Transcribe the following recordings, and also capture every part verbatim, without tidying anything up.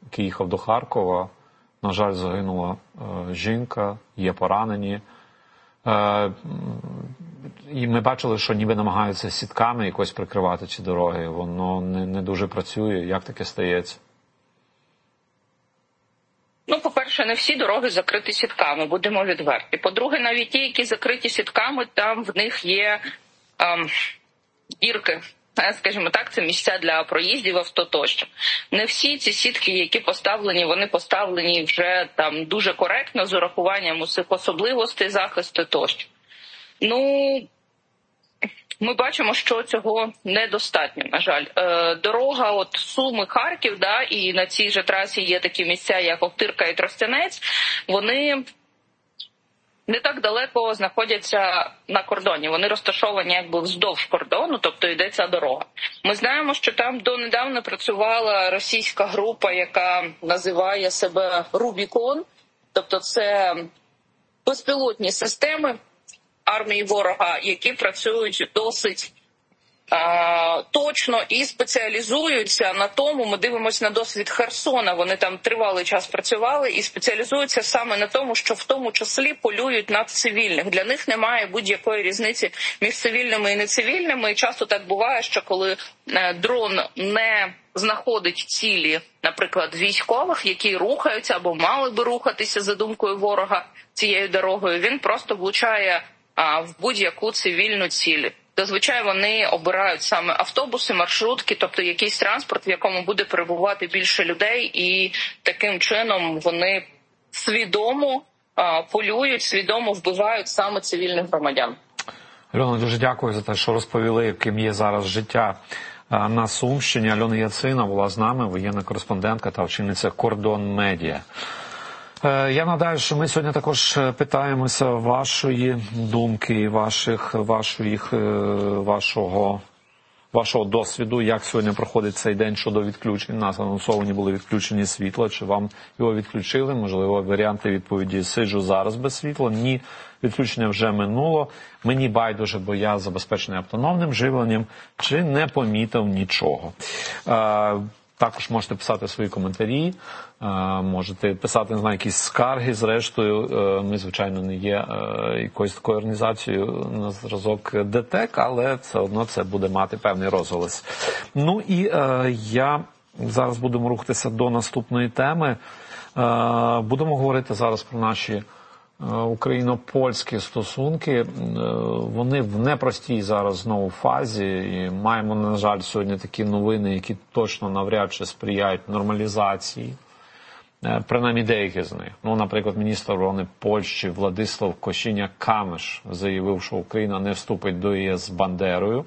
який їхав до Харкова. На жаль, загинула жінка, є поранені. І ми бачили, що ніби намагаються сітками якось прикривати ці дороги. Воно не, не дуже працює. Як таке стається? Ну, по-перше, не всі дороги закриті сітками, будемо відверті. По-друге, навіть ті, які закриті сітками, там в них є ем, дірки. Скажімо так, це місця для проїздів авто тощо. Не всі ці сітки, які поставлені, вони поставлені вже там дуже коректно, з урахуванням усіх особливостей захисту тощо. Ну, ми бачимо, що цього недостатньо, на жаль. Е, дорога от Суми-Харків, да, і на цій же трасі є такі місця, як Охтирка і Тростянець, вони не так далеко знаходяться на кордоні. Вони розташовані якби вздовж кордону, тобто йде ця дорога. Ми знаємо, що там донедавна працювала російська група, яка називає себе Рубікон, тобто це безпілотні системи армії ворога, які працюють досить а, точно і спеціалізуються на тому, ми дивимося на досвід Херсона, вони там тривалий час працювали і спеціалізуються саме на тому, що в тому числі полюють на цивільних. Для них немає будь-якої різниці між цивільними і нецивільними. І часто так буває, що коли дрон не знаходить цілі, наприклад, військових, які рухаються або мали би рухатися за думкою ворога цією дорогою, він просто влучає а, в будь-яку цивільну ціль. Зазвичай вони обирають саме автобуси, маршрутки, тобто якийсь транспорт, в якому буде перебувати більше людей, і таким чином вони свідомо а, полюють, свідомо вбивають саме цивільних громадян. Альона, дуже дякую за те, що розповіли, яким є зараз життя на Сумщині. Альона Яцина була з нами, воєнна кореспондентка та очільниця Кордон Медіа. Я нагадаю, що ми сьогодні також питаємося вашої думки, ваших, ваших, вашого, вашого досвіду, як сьогодні проходить цей день щодо відключень. У нас анонсовані були відключені світла, чи вам його відключили, можливо, варіанти відповіді «сиджу зараз без світла», «ні, відключення вже минуло», «мені байдуже, бо я забезпечений автономним живленням», чи «не помітив нічого». Також можете писати свої коментарі, можете писати, не знаю, якісь скарги. Зрештою, ми, звичайно, не є якоюсь такою організацією на зразок ДТЕК, але все одно це буде мати певний розголос. Ну і я зараз будемо рухатися до наступної теми. Будемо говорити зараз про наші україно-польські стосунки. Вони в непростій зараз знову фазі, і маємо, на жаль, сьогодні такі новини, які точно навряд чи сприяють нормалізації, принаймні деякі з них. Ну, наприклад, міністр оборони Польщі Владислав Косіняк-Камиш заявив, що Україна не вступить до ЄС з Бандерою.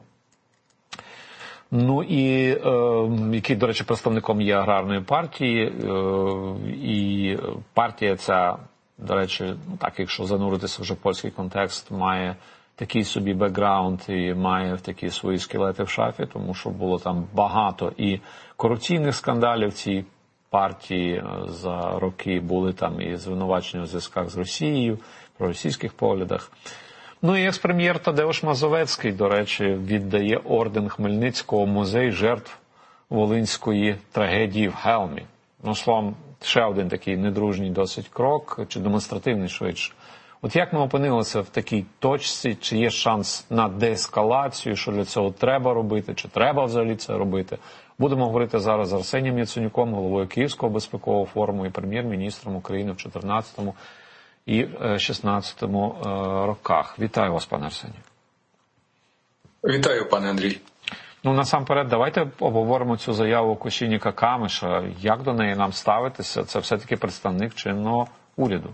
Ну і, е, який, до речі, представником є аграрної партії, е, і партія ця, до речі, ну так, якщо зануритися вже в польський контекст, має такий собі бекграунд і має такі свої скелети в шафі, тому що було там багато і корупційних скандалів в цій партії за роки, були там і звинувачення у зв'язках з Росією, про російських поглядах. Ну і екс-прем'єр Тадеуш Мазовецький, до речі, віддає орден Хмельницького музей жертв волинської трагедії в Хелмі. Ну, словом, ще один такий недружній досить крок, чи демонстративний швидше. От як ми опинилися в такій точці, чи є шанс на деескалацію, що для цього треба робити, чи треба взагалі це робити? Будемо говорити зараз з Арсенієм Яценюком, головою Київського безпекового форуму і прем'єр-міністром України в чотирнадцятому і шістнадцятому роках. Вітаю вас, пане Арсенію. Вітаю, пане Андрій. Ну, насамперед, давайте обговоримо цю заяву Косіняка-Камиша. Як до неї нам ставитися? Це все-таки представник чинного уряду.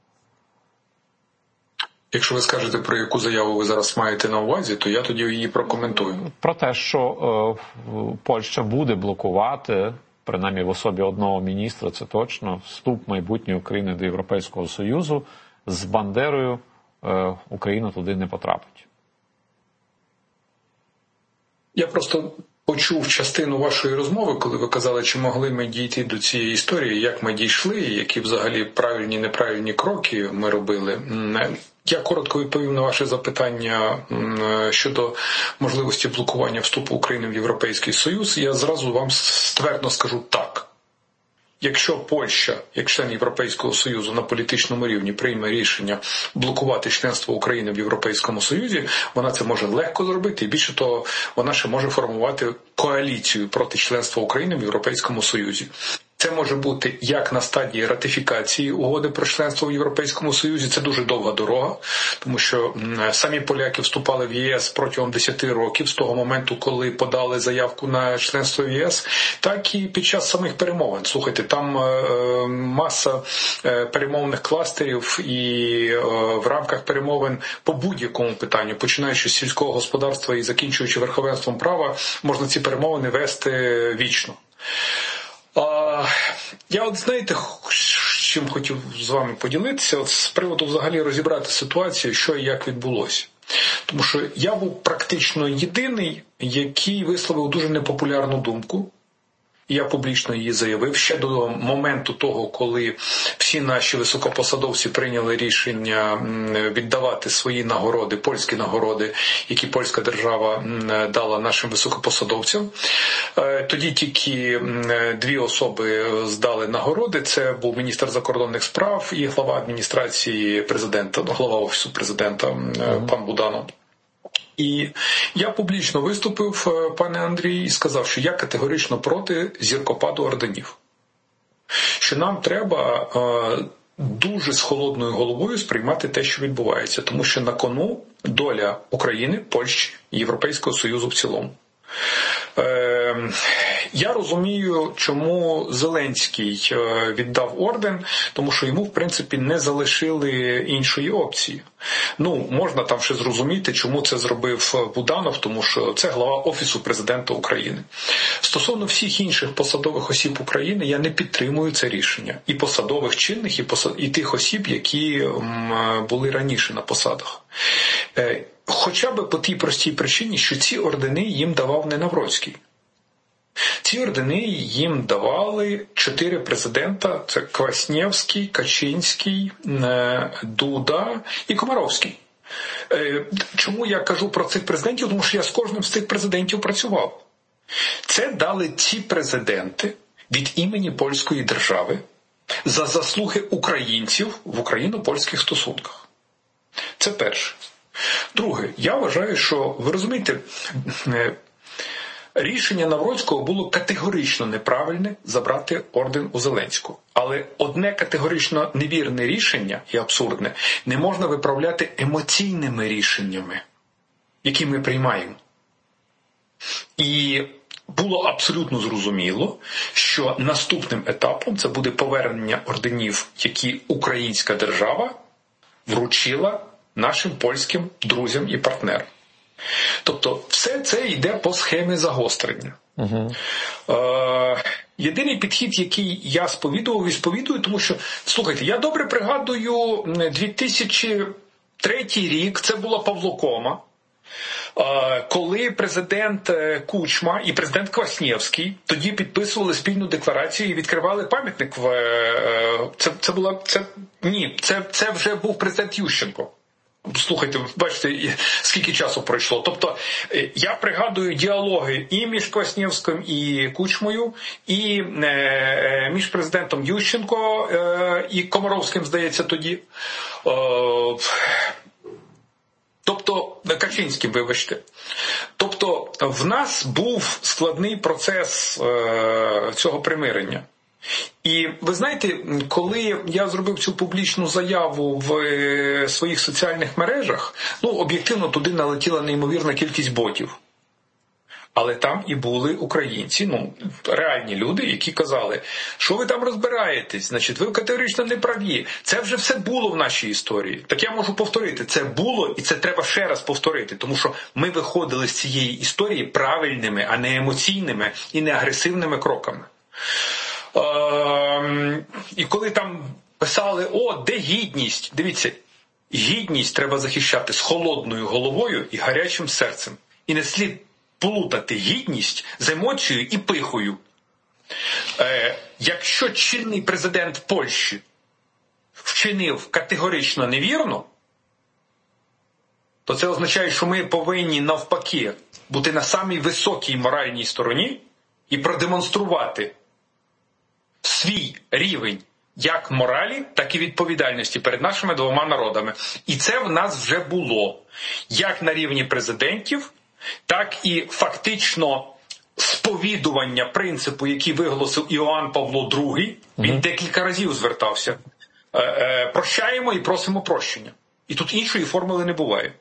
Якщо ви скажете, про яку заяву ви зараз маєте на увазі, то я тоді її прокоментую. Про те, що е, Польща буде блокувати, принаймні в особі одного міністра, це точно, вступ майбутньої України до Європейського Союзу, з Бандерою е, Україна туди не потрапить. Я просто почув частину вашої розмови, коли ви казали, чи могли ми дійти до цієї історії, як ми дійшли, які взагалі правильні, неправильні кроки ми робили. Я коротко відповів на ваше запитання щодо можливості блокування вступу України в Європейський Союз. Я зразу вам ствердно скажу так. якщо Польща, як член Європейського Союзу на політичному рівні прийме рішення блокувати членство України в Європейському Союзі, вона це може легко зробити, і більше того, вона ще може формувати коаліцію проти членства України в Європейському Союзі. Це може бути як на стадії ратифікації угоди про членство в Європейському Союзі, це дуже довга дорога, тому що самі поляки вступали в ЄС протягом десяти років, з того моменту, коли подали заявку на членство в ЄС, так і під час самих перемовин. Слухайте, там маса перемовних кластерів, і в рамках перемовин по будь-якому питанню, починаючи з сільського господарства і закінчуючи верховенством права, можна ці перемовини вести вічно. А, я от, знаєте, чим хотів з вами поділитися, от з приводу взагалі розібрати ситуацію, що і як відбулося. Тому що я був практично єдиний, який висловив дуже непопулярну думку. Я публічно її заявив ще до моменту того, коли всі наші високопосадовці прийняли рішення віддавати свої нагороди, польські нагороди, які польська держава дала нашим високопосадовцям. Тоді тільки дві особи здали нагороди. Це був міністр закордонних справ і глава адміністрації президента, глава офісу президента пан Буданов. І я публічно виступив, пане Андрій, і сказав, що я категорично проти зіркопаду орденів. Що нам треба дуже з холодною головою сприймати те, що відбувається. Тому що на кону доля України, Польщі і Європейського Союзу в цілому. Я розумію, чому Зеленський віддав орден, тому що йому, в принципі, не залишили іншої опції. Ну, можна там ще зрозуміти, чому це зробив Буданов, тому що це глава Офісу президента України. Стосовно всіх інших посадових осіб України, я не підтримую це рішення. І посадових чинних, і, посад... і тих осіб, які були раніше на посадах. Хоча б по тій простій причині, що ці ордени їм давав не Навроцький. Ці ордени їм давали чотири президента – це Квасневський, Качинський, Дуда і Комаровський. Чому я кажу про цих президентів? Тому що я з кожним з цих президентів працював. Це дали ці президенти від імені польської держави за заслуги українців в україно-польських стосунках. Це перше. Друге, я вважаю, що, ви розумієте, рішення Навроцького було категорично неправильне забрати орден у Зеленського. Але одне категорично невірне рішення, і абсурдне, не можна виправляти емоційними рішеннями, які ми приймаємо. І було абсолютно зрозуміло, що наступним етапом це буде повернення орденів, які українська держава вручила нашим польським друзям і партнерам. Тобто все це йде по схемі загострення. Угу. Е, єдиний підхід, який я сповідував і сповідую, тому що, слухайте, я добре пригадую дві тисячі третій рік, це була Павлокома, е, коли президент Кучма і президент Квасневський тоді підписували спільну декларацію і відкривали пам'ятник. В, е, це, це була, це, ні, це, це вже був президент Ющенко. Слухайте, бачите, скільки часу пройшло. Тобто, я пригадую діалоги і між Квасневським і Кучмою, і е, між президентом Ющенко е, і Комаровським, здається, тоді. Е, тобто, Качинським, вибачте. Тобто, в нас був складний процес е, цього примирення. І ви знаєте, коли я зробив цю публічну заяву в своїх соціальних мережах, ну, об'єктивно туди налетіла неймовірна кількість ботів. Але там і були українці, ну, реальні люди, які казали, що ви там розбираєтесь, значить, ви категорично не праві. Це вже все було в нашій історії. Так я можу повторити, це було і це треба ще раз повторити, тому що ми виходили з цієї історії правильними, а не емоційними і не агресивними кроками. І коли там писали, о, де гідність? Дивіться, гідність треба захищати з холодною головою і гарячим серцем. І не слід плутати гідність з емоцією і пихою. Е, якщо чинний президент Польщі вчинив категорично невірно, то це означає, що ми повинні навпаки бути на самій високій моральній стороні і продемонструвати свій рівень як моралі, так і відповідальності перед нашими двома народами. І це в нас вже було. Як на рівні президентів, так і фактично сповідування принципу, який виголосив Іоанн Павло другий. Він mm-hmm. декілька разів звертався. Е, е, прощаємо і просимо прощення. І тут іншої формули не буває.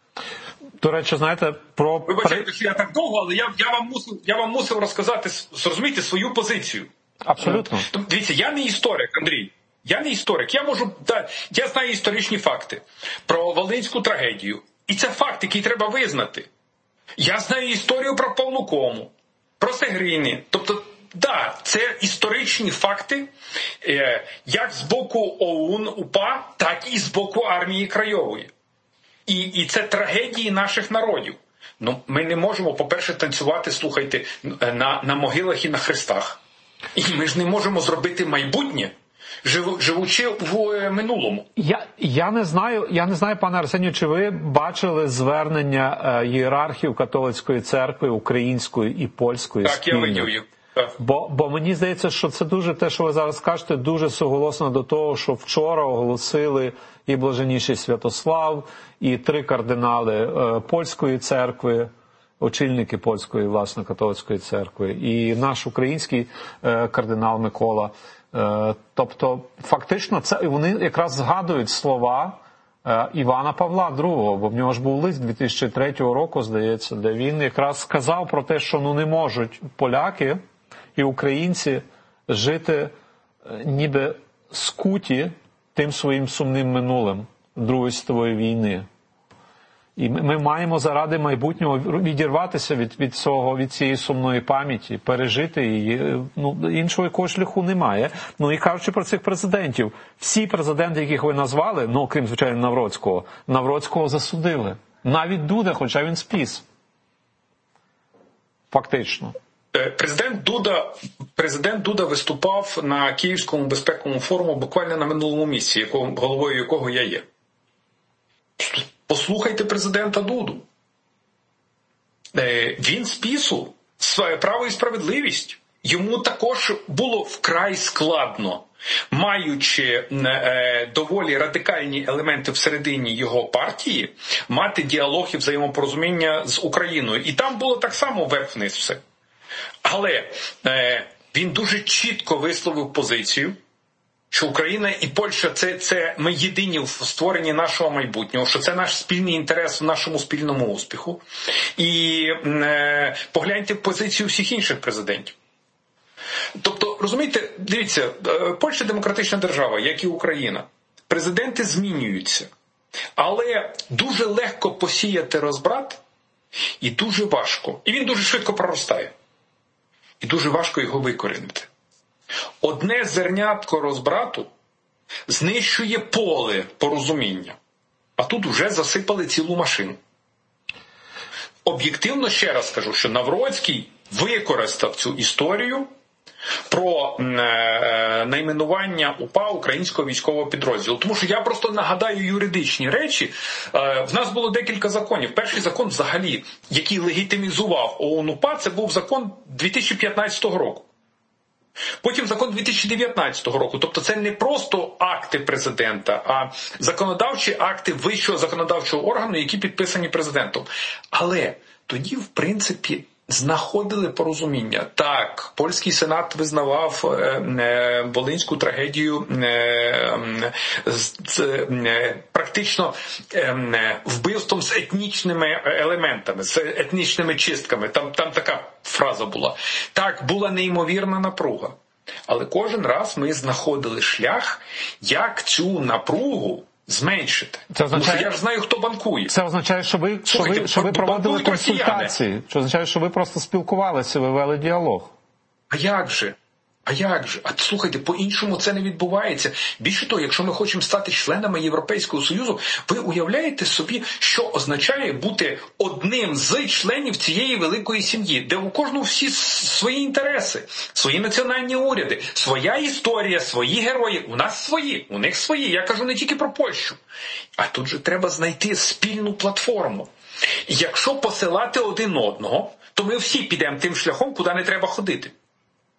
До речі, знаєте, про... Вибачайте, що я так довго, але я, я, вам мусив, я вам мусив розказати, зрозуміти свою позицію. Абсолютно. Дивіться, я не історик, Андрій. Я не історик. Я можу, да, я знаю історичні факти про Волинську трагедію. І це факт, який треба визнати. Я знаю історію про Павлукому, про Сегріни. Тобто, да, це історичні факти, е, як з боку ОУН, УПА, так і з боку армії Краєвої. І, і це трагедії наших народів. Ну, ми не можемо, по-перше, танцювати, слухайте, на, на могилах і на хрестах. І ми ж не можемо зробити майбутнє, живу, живучи в минулому. Я, я не знаю, я не знаю, пане Арсенію, чи ви бачили звернення е, ієрархів католицької церкви, української і польської так, спільно? Я видів їх. Так. Бо, бо мені здається, що це дуже, те, що ви зараз кажете, дуже суголосно до того, що вчора оголосили і блаженніший Святослав, і три кардинали е, польської церкви, очільники польської, власне, католицької церкви, і наш український е, кардинал Микола. Е, тобто, фактично, це вони якраз згадують слова е, Івана Павла другого, бо в нього ж був лист дві тисячі третього року, здається, де він якраз сказав про те, що ну не можуть поляки і українці жити е, ніби скуті тим своїм сумним минулим Другої світової війни. І ми, ми маємо заради майбутнього відірватися від, від, цього, від цієї сумної пам'яті, пережити її. Ну, іншого якогось шляху немає. Ну і кажучи про цих президентів, всі президенти, яких ви назвали, ну, окрім, звичайно, Навроцького, Навроцького засудили. Навіть Дуда, хоча він спіс. Фактично. Президент Дуда, президент Дуда виступав на Київському безпековому форуму буквально на минулому місці, якого, головою якого я є. Послухайте президента Дуду. Він з пісу, право і справедливість. Йому також було вкрай складно, маючи доволі радикальні елементи всередині його партії, мати діалог і взаємопорозуміння з Україною. І там було так само вверх-вниз все. Але е, він дуже чітко висловив позицію, що Україна і Польща це, це ми єдині в створенні нашого майбутнього, що це наш спільний інтерес в нашому спільному успіху. І е, погляньте в позицію всіх інших президентів. Тобто, розумієте, дивіться, Польща демократична держава, як і Україна. Президенти змінюються. Але дуже легко посіяти розбрат і дуже важко. І він дуже швидко проростає. І дуже важко його викорінити. Одне зернятко розбрату знищує поле порозуміння. А тут вже засипали цілу машину. Об'єктивно ще раз скажу, що Навроцький використав цю історію про е, найменування УПА українського військового підрозділу. Тому що я просто нагадаю юридичні речі. Е, в нас було декілька законів. Перший закон взагалі, який легітимізував ОУН-УПА, це був закон дві тисячі п'ятнадцятого року. Потім закон дві тисячі дев'ятнадцятого року. Тобто це не просто акти президента, а законодавчі акти вищого законодавчого органу, які підписані президентом. Але тоді, в принципі, знаходили порозуміння. Так, польський сенат визнавав е, е, волинську трагедію е, з, е, практично е, вбивством з етнічними елементами, з етнічними чистками. Там, там така фраза була. Так, була неймовірна напруга. Але кожен раз ми знаходили шлях, як цю напругу зменшити. Це означає, тому що я ж знаю, хто банкує. Це означає, що ви, що ви, що ви проводили консультації. Це означає, що ви просто спілкувалися, ви вели діалог. А як же? А як же? А слухайте, по-іншому це не відбувається. Більше того, якщо ми хочемо стати членами Європейського Союзу, ви уявляєте собі, що означає бути одним з членів цієї великої сім'ї, де у кожного всі свої інтереси, свої національні уряди, своя історія, свої герої. У нас свої, у них свої. Я кажу не тільки про Польщу. А тут же треба знайти спільну платформу. І якщо посилати один одного, то ми всі підемо тим шляхом, куди не треба ходити.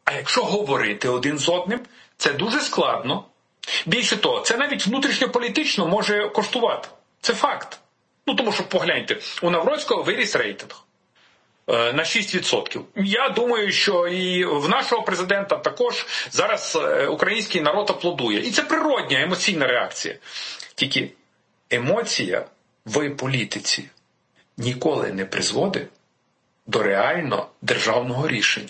А якщо говорити один з одним, це дуже складно. Більше того, це навіть внутрішньополітично може коштувати. Це факт. Ну, тому що, погляньте, у Навроцького виріс рейтинг на шість відсотків. Я думаю, що і в нашого президента також зараз український народ аплодує. І це природня емоційна реакція. Тільки емоція в політиці ніколи не призводить до реально державного рішення.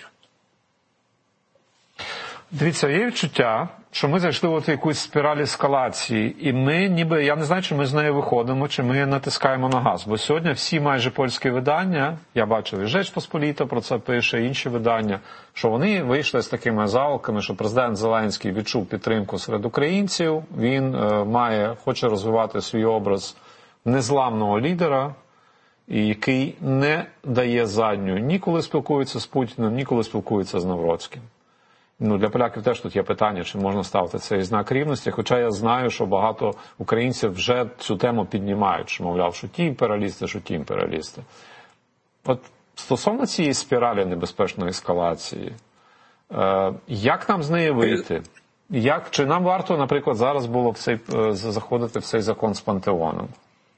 Дивіться, є відчуття, що ми зайшли в якусь спіраль ескалації, і ми ніби, я не знаю, чи ми з неї виходимо, чи ми натискаємо на газ. Бо сьогодні всі майже польські видання, я бачив і Rzecz Pospolita про це пише, інші видання, що вони вийшли з такими заголовками, що президент Зеленський відчув підтримку серед українців, він е, має, хоче розвивати свій образ незламного лідера, і який не дає задню ні коли спілкується з Путіним, ні коли спілкується з Навроцьким. Ну, для поляків теж тут є питання, чи можна ставити цей знак рівності, хоча я знаю, що багато українців вже цю тему піднімають, що, мовляв, що ті імперіалісти, що ті імперіалісти. От стосовно цієї спіралі небезпечної ескалації, е, як нам з неї вийти? Як, чи нам варто, наприклад, зараз було в цей, е, заходити в цей закон з пантеоном?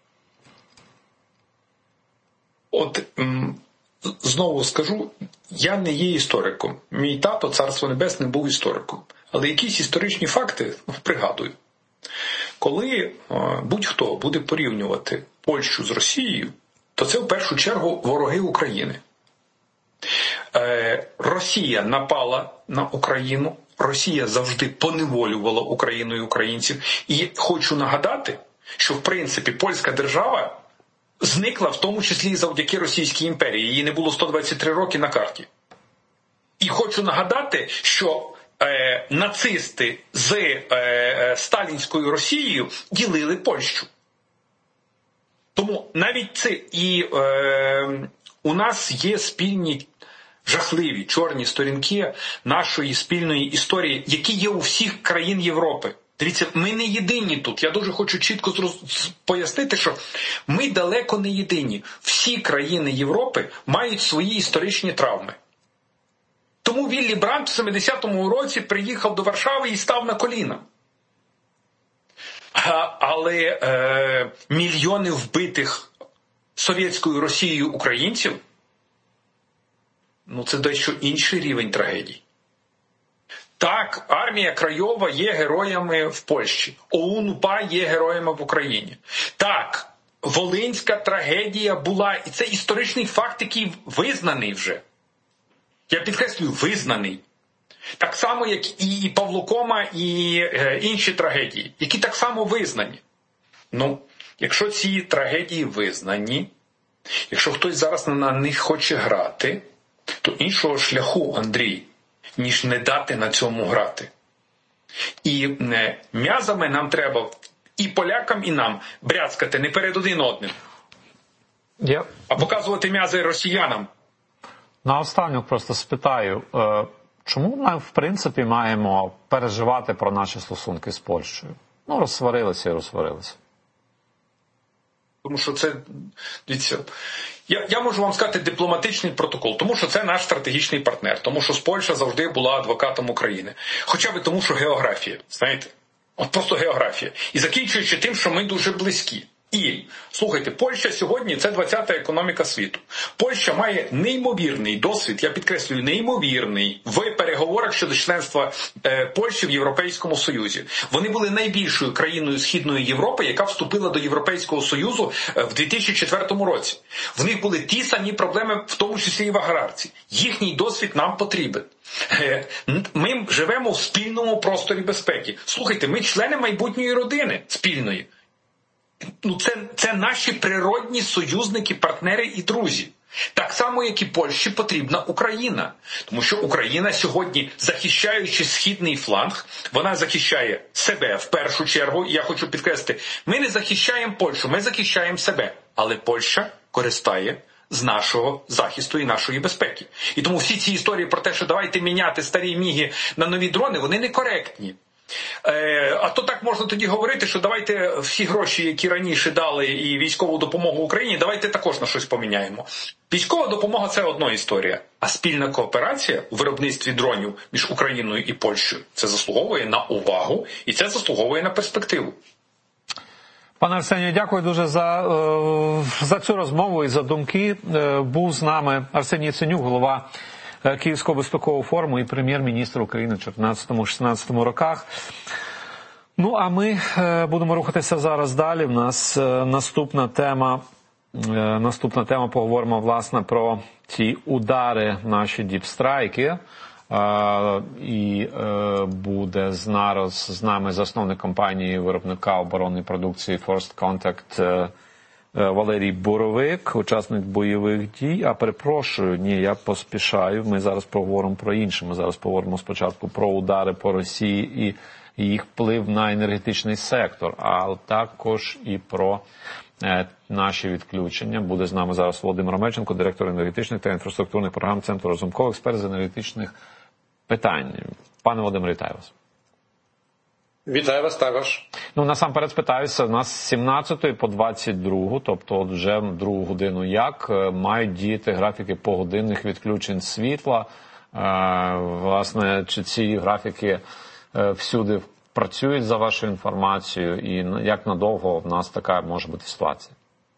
От... М- Знову скажу, я не є істориком. Мій тато, царство небесне, був істориком. Але якісь історичні факти пригадую. Коли будь-хто буде порівнювати Польщу з Росією, то це в першу чергу вороги України. Росія напала на Україну, Росія завжди поневолювала Україну і українців. І хочу нагадати, що в принципі польська держава зникла в тому числі і завдяки Російській імперії. Її не було сто двадцять три роки на карті. І хочу нагадати, що е, нацисти з е, сталінською Росією ділили Польщу. Тому навіть це і е, у нас є спільні жахливі чорні сторінки нашої спільної історії, які є у всіх країн Європи. Дивіться, ми не єдині тут. Я дуже хочу чітко пояснити, що ми далеко не єдині. Всі країни Європи мають свої історичні травми. Тому Віллі Брандт в семидесятому році приїхав до Варшави і став на коліна. А, але е, мільйони вбитих совєтською Росією українців, ну це дещо інший рівень трагедії. Так, армія Крайова є героями в Польщі. ОУН-УПА є героями в Україні. Так, Волинська трагедія була, і це історичний факт, який визнаний вже. Я підкреслюю, визнаний. Так само, як і Павлокома, і е, інші трагедії, які так само визнані. Ну, якщо ці трагедії визнані, якщо хтось зараз на них хоче грати, то іншого шляху, Андрій, ніж не дати на цьому грати. І не, м'язами нам треба і полякам, і нам бряцкати не перед один одним, yeah. а показувати м'язи росіянам. Наостанок просто спитаю, чому ми, в принципі, маємо переживати про наші стосунки з Польщею? Ну, розсварилися і розсварилися. Тому що це, дивіться, я, я можу вам сказати дипломатичний протокол, тому що це наш стратегічний партнер, тому що Польща завжди була адвокатом України. Хоча б тому, що географія, знаєте, от просто географія. І закінчуючи тим, що ми дуже близькі. І, слухайте, Польща сьогодні – це двадцята економіка світу. Польща має неймовірний досвід, я підкреслюю, неймовірний, в переговорах щодо членства е, Польщі в Європейському Союзі. Вони були найбільшою країною Східної Європи, яка вступила до Європейського Союзу е, в дві тисячі четвертому році. В них були ті самі проблеми, в тому числі і в аграрці. Їхній досвід нам потрібен. Е, ми живемо в спільному просторі безпеки. Слухайте, ми члени майбутньої родини спільної. Ну, це, це наші природні союзники, партнери і друзі. Так само, як і Польщі, потрібна Україна. Тому що Україна сьогодні, захищаючи східний фланг, вона захищає себе в першу чергу. І я хочу підкреслити, ми не захищаємо Польщу, ми захищаємо себе. Але Польща користає з нашого захисту і нашої безпеки. І тому всі ці історії про те, що давайте міняти старі міги на нові дрони, вони некоректні. Е, а то так можна тоді говорити, що давайте всі гроші, які раніше дали і військову допомогу Україні, давайте також на щось поміняємо. Військова допомога – це одна історія, а спільна кооперація у виробництві дронів між Україною і Польщею – це заслуговує на увагу і це заслуговує на перспективу. Пане Арсенію, дякую дуже за, за цю розмову і за думки. Був з нами Арсеній Яценюк, голова Київського безпекового форуму і прем'єр-міністр України в чотирнадцятому-шістнадцятому роках. Ну, а ми будемо рухатися зараз далі. У нас наступна тема, наступна тема поговоримо, власне, про ті удари, наші діпстрайки. І буде зараз з нами засновник компанії виробника оборонної продукції First Contact Валерій Боровик, учасник бойових дій. А перепрошую, ні, я поспішаю. Ми зараз поговоримо про інше. Ми зараз поговоримо спочатку про удари по Росії і їх вплив на енергетичний сектор, а також і про наші відключення. Буде з нами зараз Володимир Омельченко, директор енергетичних та інфраструктурних програм Центру Разумкова, експерт з енергетичних питань. Пане Володимире, вітаю вас. Вітаю вас також. Ну, насамперед спитаюся, у нас з сімнадцятої по двадцять другу, тобто от вже другу годину як, мають діяти графіки погодинних відключень світла. Власне, чи ці графіки всюди працюють за вашою інформацією і як надовго в нас така може бути ситуація?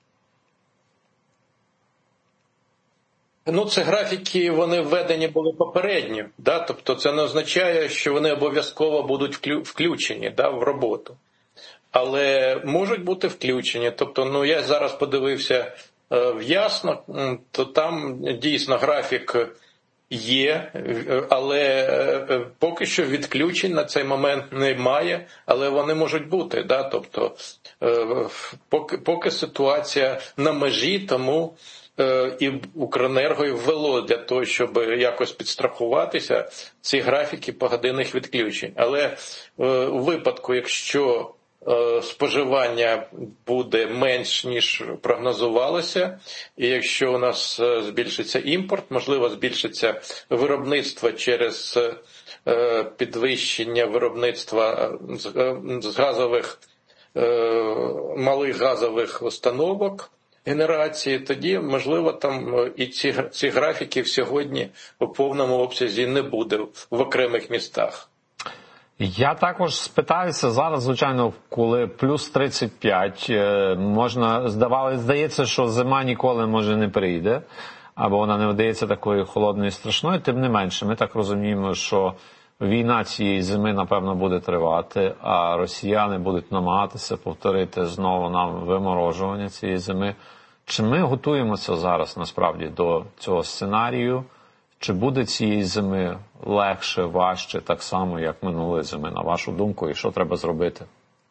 Ну, це графіки, вони введені були попередньо, да? Тобто це не означає, що вони обов'язково будуть включені, да, в роботу. Але можуть бути включені. Тобто, ну, я зараз подивився е, в Ясно, то там дійсно графік є, але е, поки що відключень на цей момент немає, але вони можуть бути, да? Тобто, е, поки, поки ситуація на межі, тому і Укренерго і ввело для того, щоб якось підстрахуватися ці графіки погодинних відключень. Але у випадку, якщо споживання буде менш, ніж прогнозувалося, і якщо у нас збільшиться імпорт, можливо, збільшиться виробництво через підвищення виробництва з газових, малих газових установок, генерації, тоді, можливо, там і ці, ці графіки сьогодні у повному обсязі не буде в окремих містах. Я також спитаюся зараз, звичайно, коли плюс тридцять п'ять, можна, здавалося, здається, що зима ніколи, може, не прийде, або вона не видається такою холодною і страшною, тим не менше, ми так розуміємо, що війна цієї зими, напевно, буде тривати, а росіяни будуть намагатися повторити знову нам виморожування цієї зими. Чи ми готуємося зараз, насправді, до цього сценарію? Чи буде цієї зими легше, важче, так само, як минулої зими, на вашу думку, і що треба зробити?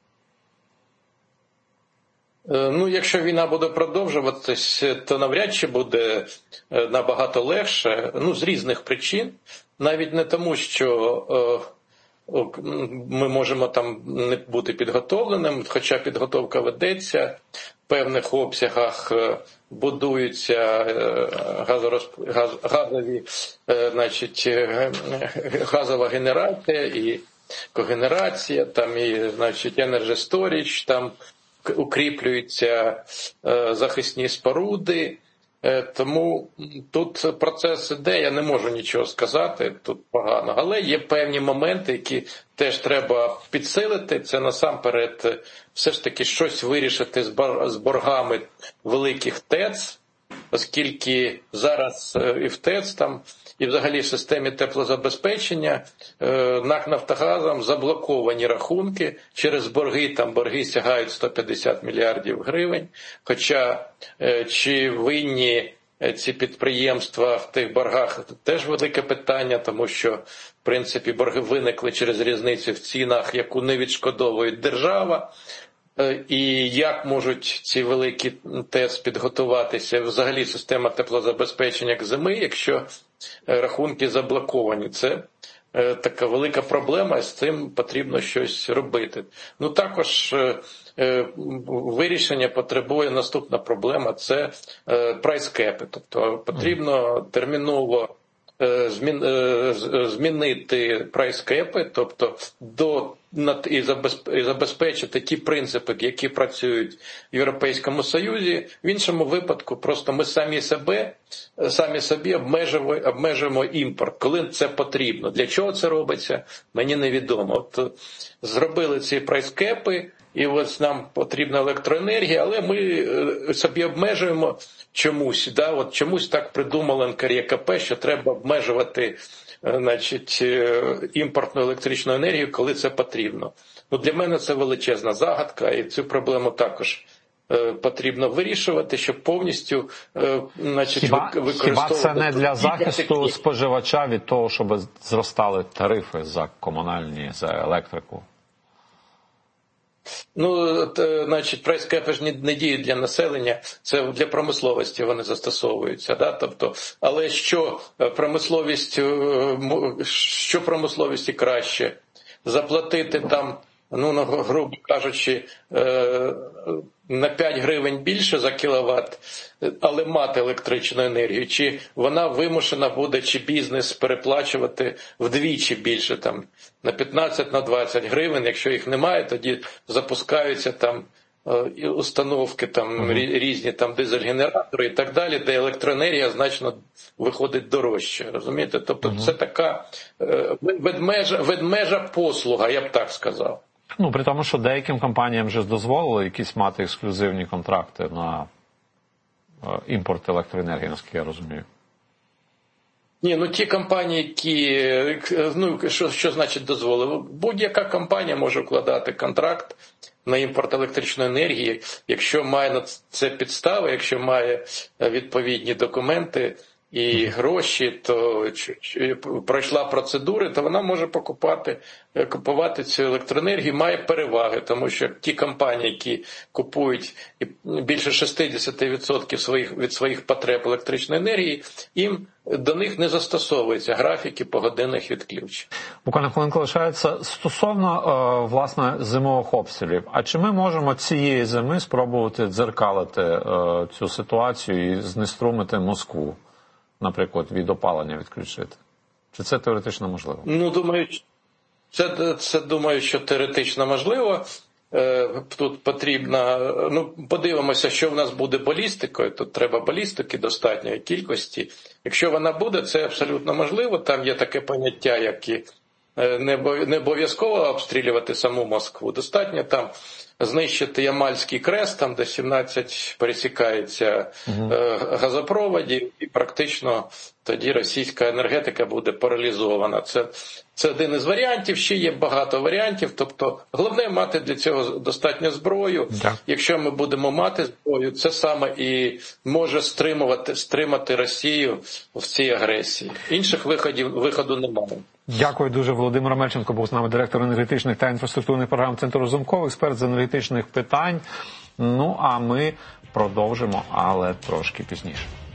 Ну, якщо війна буде продовжуватись, то навряд чи буде набагато легше, ну, з різних причин. Навіть не тому, що е, ми можемо там не бути підготовленим, хоча підготовка ведеться, в певних обсягах будуються газорозп... газ... газові, е, значить, газова генерація і когенерація, там і, значить, Energy Storage, там укріплюються е, захисні споруди. Тому тут процес іде, я не можу нічого сказати, тут погано. Але є певні моменти, які теж треба підсилити. Це насамперед все ж таки щось вирішити з боргами великих ТЕЦ, оскільки зараз і в ТЕЦ там, і взагалі в системі теплозабезпечення НАК «Нафтогазом» заблоковані рахунки через борги, там борги сягають сто п'ятдесят мільярдів гривень, хоча чи винні ці підприємства в тих боргах теж велике питання, тому що, в принципі, борги виникли через різницю в цінах, яку не відшкодовує держава. І як можуть ці великі ТЕЦ підготуватися, взагалі система теплозабезпечення к зими, якщо рахунки заблоковані? Це така велика проблема, з цим потрібно щось робити. Ну, також вирішення потребує наступна проблема – це прайскепи. Тобто потрібно терміново змінити прайскепи, тобто до і забезпечити ті принципи, які працюють в Європейському Союзі. В іншому випадку просто ми самі себе, самі собі обмежуємо, обмежуємо імпорт, коли це потрібно. Для чого це робиться, мені невідомо. От зробили ці прайскепи, і ось нам потрібна електроенергія, але ми собі обмежуємо чомусь, да, от чомусь так придумали ен ка ер є ка пе, що треба обмежувати, значить, імпортну електричну енергію, коли це потрібно. Ну, для мене це величезна загадка, і цю проблему також е, потрібно вирішувати, щоб повністю е, значить, хіба, використовувати... Хіба це не для захисту споживача від того, щоб зростали тарифи за комунальні, за електрику? Ну, то, значить, прайскепи ж не, не діють для населення, це для промисловості вони застосовуються, да? Тобто, але що промисловість, що промисловісті краще? Заплатити там, ну, грубо кажучи, на п'ять гривень більше за кіловат, але мати електричну енергію, чи вона вимушена буде, чи бізнес переплачувати вдвічі більше, там, на п'ятнадцять, на двадцять гривень, якщо їх немає, тоді запускаються там установки, там, uh-huh. різні там дизель-генератори і так далі, де електроенергія значно виходить дорожче, розумієте? Тобто uh-huh. це така ведмежа, ведмежа послуга, я б так сказав. Ну, при тому, що деяким компаніям вже дозволили якісь мати ексклюзивні контракти на імпорт електроенергії, наскільки я розумію. Ні, ну ті компанії, які, ну, що, що значить дозволили? Будь-яка компанія може укладати контракт на імпорт електричної енергії, якщо має на це підстави, якщо має відповідні документи і гроші, то пройшла процедури, то вона може покупати, купувати цю електроенергію, має переваги, тому що ті компанії, які купують більше шістдесят відсотків своїх, від своїх потреб електричної енергії, їм до них не застосовуються графіки погодинних відключень. Буквально хвилинка лишається. Стосовно, власне, зимових обстрілів, а чи ми можемо цієї зими спробувати дзеркалити цю ситуацію і знеструмити Москву? Наприклад, від опалення відключити? Чи це теоретично можливо? Ну, думаю, це, це думаю, що теоретично можливо. Тут потрібно, ну, подивимося, що в нас буде балістикою. Тут треба балістики достатньої кількості. Якщо вона буде, це абсолютно можливо. Там є таке поняття, як і не обов'язково обстрілювати саму Москву. Достатньо там знищити Ямальський крест, там де сімнадцять пересікається угу. газопроводів, і практично тоді російська енергетика буде паралізована. Це, це один із варіантів, ще є багато варіантів, тобто головне мати для цього достатньо зброю. Да. Якщо ми будемо мати зброю, це саме і може стримувати, стримати Росію в цій агресії. Інших виходів, виходу немає. Дякую дуже. Володимир Омельченко був з нами, директор енергетичних та інфраструктурних програм Центру Разумкова, експерт з енергетичних питань. Ну, а ми продовжимо, але трошки пізніше.